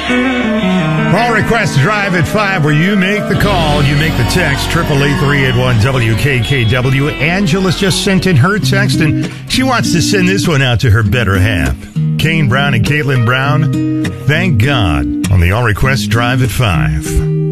All requests drive at 5, where you make the call, you make the text, 888-381-WKKW. Angela's just sent in her text, and she wants to send this one out to her better half. Kane Brown and Caitlin Brown, thank God, on the All Requests Drive at 5.